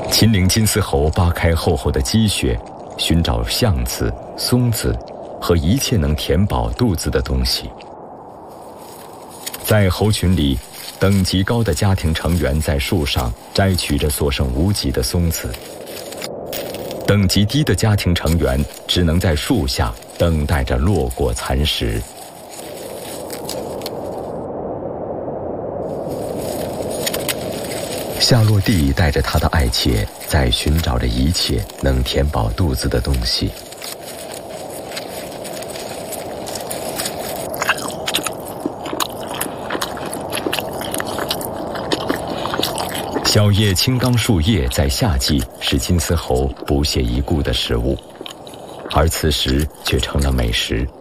秦岭金丝猴扒开厚厚的积雪，寻找橡子、松子和一切能填饱肚子的东西。在猴群里，等级高的家庭成员在树上摘取着所剩无几的松子，等级低的家庭成员只能在树下等待着落果蚕食。夏洛蒂带着他的爱妾在寻找着一切能填饱肚子的东西。小叶青冈树叶在夏季是金丝猴不屑一顾的食物，而此时却成了美食。